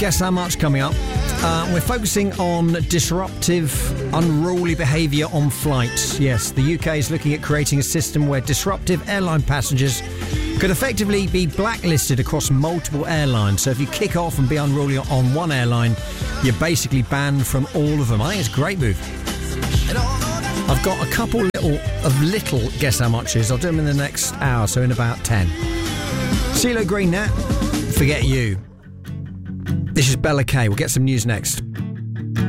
Guess How Much coming up. We're focusing on disruptive, unruly behaviour on flights. Yes, the UK is looking at creating a system where disruptive airline passengers could effectively be blacklisted across multiple airlines. So if you kick off and be unruly on one airline, you're basically banned from all of them. I think it's a great move. I've got a couple little Guess How Muches. I'll do them in the next hour, so in about 10. CeeLo Green now. Forget You. This is Bella Kay. We'll get some news next.